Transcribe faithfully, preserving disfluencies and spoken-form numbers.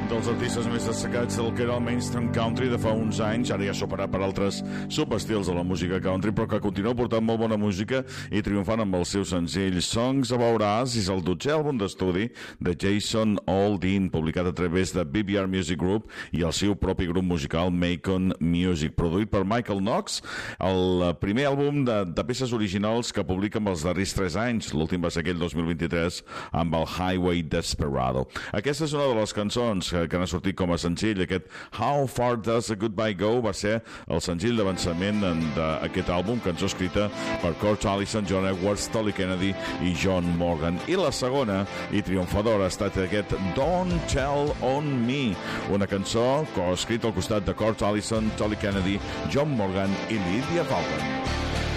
dels artistes més destacats del que era el mainstream country de fa uns anys, ara ja superat per altres subestils de la música country, però que continua portant molt bona música i triomfant amb el seu senzill Songs About Us. És el dotzè àlbum d'estudi de Jason Aldean, publicat a través de B B R Music Group i el seu propi grup musical Macon Music, produït per Michael Knox, el primer àlbum de, de peces originals que publica amb els darrers tres anys. L'últim va ser aquell dos mil vint-i-tres amb el Highway Desperado. Aquesta és una de les cançons que, que n'ha sortit com a senzill. Aquest How Far Does a Goodbye Go va ser el senzill d'avançament d'aquest àlbum, cançó escrita per Kurt Allison, John Edwards, Tolly Kennedy i John Morgan. I la segona i triomfadora ha estat aquest Don't Tell on Me, una cançó coescrita al costat de Kurt Allison, Tolly Kennedy, John Morgan i Lydia Valden.